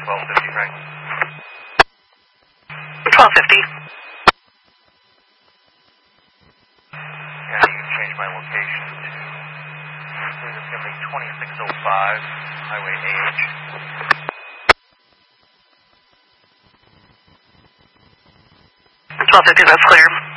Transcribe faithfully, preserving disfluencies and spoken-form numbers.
twelve fifty, Frank. twelve fifty. Yeah, you can change my location to, I believe it's going to be twenty-six oh five, Highway A H. twelve fifty, that's clear.